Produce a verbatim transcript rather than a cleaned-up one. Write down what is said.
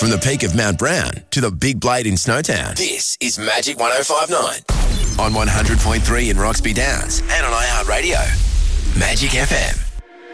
From the peak of Mount Brown to the Big Blade in Snowtown, this is Magic one oh five point nine. On one hundred point three in Roxby Downs and on iHeartRadio. Magic F M.